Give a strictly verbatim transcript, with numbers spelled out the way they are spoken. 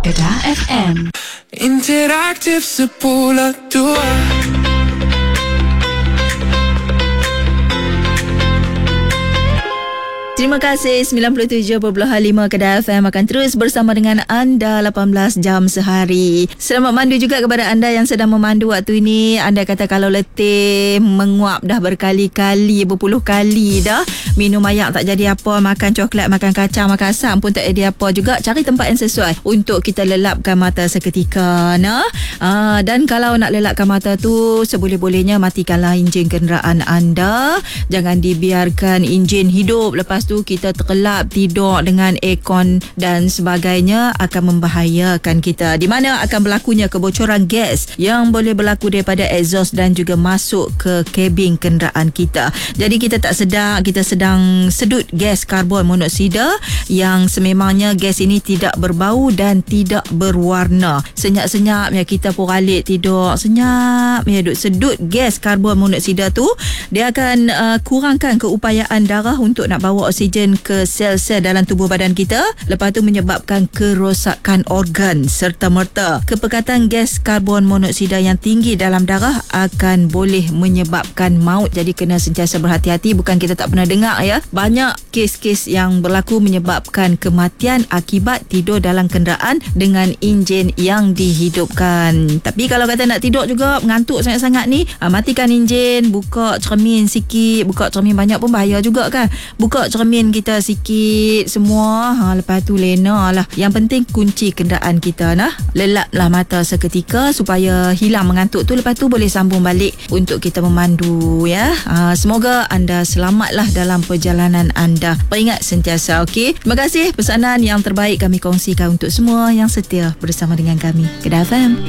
Kedah F M. Interaktif sepuluh dua. Terima kasih. Sembilan puluh tujuh perpuluhan lima Kedah F M akan terus bersama dengan anda lapan belas jam sehari. Selamat mandu juga kepada anda yang sedang memandu waktu ini. Anda kata kalau letih, menguap dah berkali-kali, berpuluh kali dah, minum ayak tak jadi apa, makan coklat, makan kacang, makan asam pun tak jadi apa juga. Cari tempat yang sesuai untuk kita lelapkan mata seketika, nah. Aa, dan kalau nak lelapkan mata tu, seboleh-bolehnya matikanlah enjin kenderaan anda. Jangan dibiarkan enjin hidup, lepas tu kita terkelap tidur dengan aircon dan sebagainya, akan membahayakan kita, di mana akan berlakunya kebocoran gas yang boleh berlaku daripada exhaust dan juga masuk ke kabin kenderaan kita. Jadi kita tak sedar kita sedang sedut gas karbon monoksida yang sememangnya gas ini tidak berbau dan tidak berwarna. Senyap-senyap ya kita pun alik tidur, senyap ya duk sedut gas karbon monoksida tu, dia akan uh, kurangkan keupayaan darah untuk nak bawa oksigen ke sel-sel dalam tubuh badan kita, lepas tu menyebabkan kerosakan organ serta merta. Kepekatan gas karbon monoksida yang tinggi dalam darah akan boleh menyebabkan maut. Jadi kena sentiasa berhati-hati. Bukan kita tak pernah dengar ya, banyak kes-kes yang berlaku menyebabkan kematian akibat tidur dalam kenderaan dengan enjin yang dihidupkan. Tapi kalau kata nak tidur juga mengantuk sangat-sangat ni, matikan enjin, buka cermin sikit. Buka cermin banyak pun bahaya juga kan. Buka cermin kita sikit semua, ha, lepas tu lena lah. Yang penting kunci kenderaan kita, nah. Lelaplah mata seketika supaya hilang mengantuk tu, lepas tu boleh sambung balik untuk kita memandu ya. Ha, semoga anda selamatlah dalam perjalanan anda. Peringat sentiasa, okey. Terima kasih pesanan yang terbaik kami kongsikan untuk semua yang setia bersama dengan kami Kedah F M.